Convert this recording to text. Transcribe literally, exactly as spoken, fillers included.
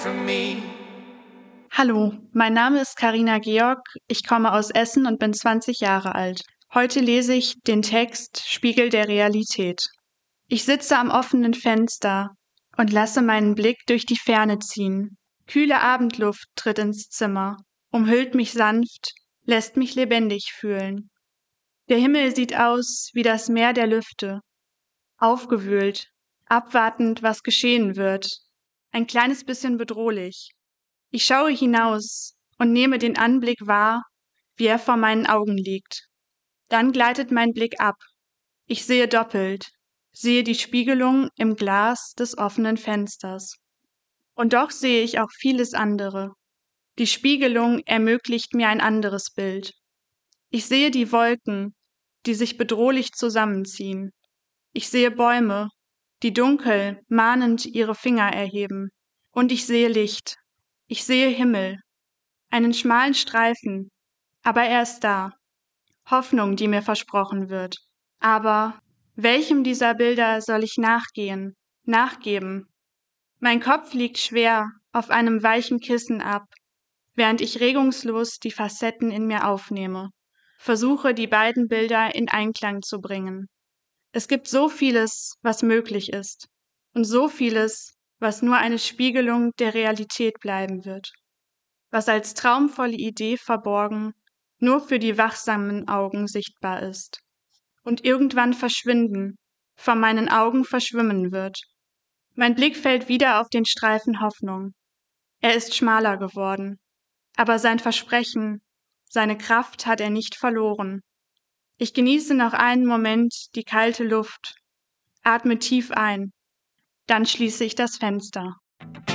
Hallo, mein Name ist Carina Georg, ich komme aus Essen und bin zwanzig Jahre alt. Heute lese ich den Text Spiegel der Realität. Ich sitze am offenen Fenster und lasse meinen Blick durch die Ferne ziehen. Kühle Abendluft tritt ins Zimmer, umhüllt mich sanft, lässt mich lebendig fühlen. Der Himmel sieht aus wie das Meer der Lüfte, aufgewühlt, abwartend, was geschehen wird, ein kleines bisschen bedrohlich. Ich schaue hinaus und nehme den Anblick wahr, wie er vor meinen Augen liegt. Dann gleitet mein Blick ab. Ich sehe doppelt, sehe die Spiegelung im Glas des offenen Fensters. Und doch sehe ich auch vieles andere. Die Spiegelung ermöglicht mir ein anderes Bild. Ich sehe die Wolken, die sich bedrohlich zusammenziehen. Ich sehe Bäume, die dunkel, mahnend ihre Finger erheben. Und ich sehe Licht. Ich sehe Himmel, einen schmalen Streifen, aber er ist da. Hoffnung, die mir versprochen wird. Aber welchem dieser Bilder soll ich nachgehen, nachgeben? Mein Kopf liegt schwer auf einem weichen Kissen ab, während ich regungslos die Facetten in mir aufnehme, versuche, die beiden Bilder in Einklang zu bringen. Es gibt so vieles, was möglich ist, und so vieles, was nur eine Spiegelung der Realität bleiben wird, was als traumvolle Idee verborgen nur für die wachsamen Augen sichtbar ist und irgendwann verschwinden, vor meinen Augen verschwimmen wird. Mein Blick fällt wieder auf den Streifen Hoffnung. Er ist schmaler geworden, aber sein Versprechen, seine Kraft hat er nicht verloren. Ich genieße noch einen Moment die kalte Luft, atme tief ein, dann schließe ich das Fenster.